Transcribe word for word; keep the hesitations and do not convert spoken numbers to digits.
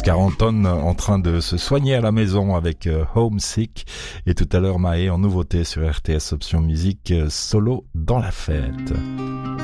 Carrington en train de se soigner à la maison avec euh, Homesick. Et tout à l'heure, Maë en nouveauté sur R T S Option Musique, euh, Solo dans la fête.